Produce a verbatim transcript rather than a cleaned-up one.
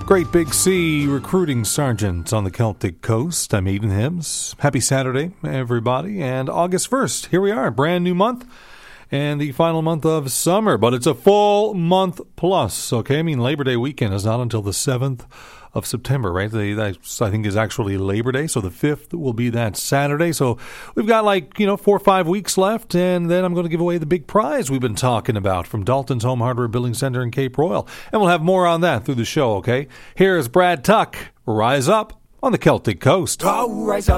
Great Big C recruiting sergeant on the Celtic coast. I'm Aiden Hibbs. Happy Saturday, everybody. And August first, here we are, brand new month and the final month of summer. But it's a full month plus, okay? I mean, Labor Day weekend is not until the seventh of September, right? That I think is actually Labor Day, so the fifth will be that Saturday. So we've got like, you know, four or five weeks left, and then I'm going to give away the big prize we've been talking about from Dalton's Home Hardware Building Center in Cape Royal. And we'll have more on that through the show, okay? Here's Brad Tuck, Rise Up on the Celtic Coast. Oh, rise up.